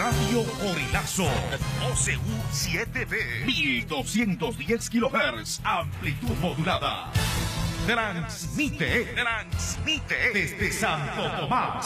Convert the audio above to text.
Radio Gorilazo, OCU 7B, 1210 kHz, amplitud modulada. Transmite desde Santo Tomás.